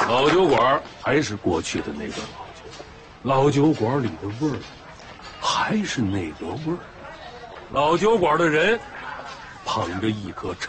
老酒馆还是过去的那个老酒馆里的味儿还是那个味儿。老酒馆的人捧着一颗